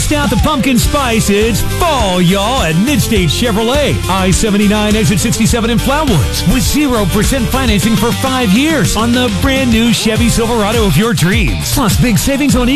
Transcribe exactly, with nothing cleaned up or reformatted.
Bust out the pumpkin spice. It's fall, y'all, at Midstate Chevrolet. I seventy-nine, exit sixty-seven in Flatwoods. With zero percent financing for five years on the brand new Chevy Silverado of your dreams. Plus big savings on